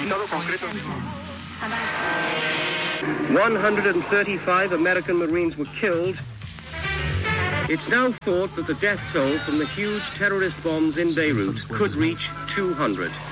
135 American Marines were killed. It's now thought that the death toll from the huge terrorist bombs in Beirut could reach 200.